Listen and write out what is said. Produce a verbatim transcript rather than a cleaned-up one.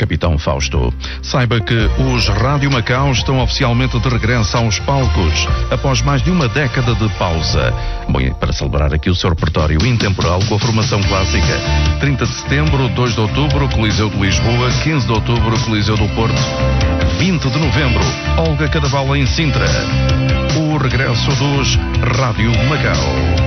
Capitão Fausto. Saiba que os Rádio Macau estão oficialmente de regresso aos palcos, após mais de uma década de pausa. Bom, para celebrar aqui o seu repertório intemporal com a formação clássica. trinta de setembro, dois de outubro, Coliseu de Lisboa, quinze de outubro, Coliseu do Porto, vinte de novembro, Olga Cadaval em Sintra. O regresso dos Rádio Macau.